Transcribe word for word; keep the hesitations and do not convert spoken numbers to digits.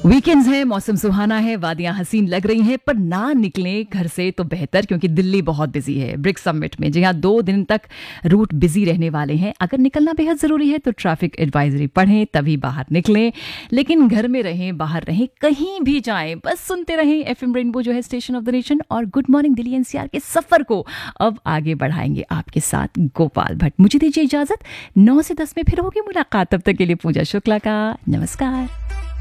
Weekends हैं, मौसम सुहाना है, वादियां हसीन लग रही हैं, पर ना निकलें घर से तो बेहतर, क्योंकि दिल्ली बहुत बिजी है ब्रिक्स समिट में। जी हाँ, दो दिन तक रूट बिजी रहने वाले हैं। अगर निकलना बेहद ज़रूरी है तो ट्रैफिक एडवाइजरी पढ़ें, तभी बाहर निकलें। लेकिन घर में रहें, बाहर रहें, कहीं भी जाएं, बस सुनते रहें एफएम रेनबो, जो है स्टेशन ऑफ द नेशन। और गुड मॉर्निंग दिल्ली एनसीआर के सफ़र को अब आगे बढ़ाएंगे आपके साथ गोपाल भट्ट। मुझे दीजिए इजाज़त, नौ से दस में फिर होगी मुलाकात। तब तक के लिए पूजा शुक्ला का नमस्कार।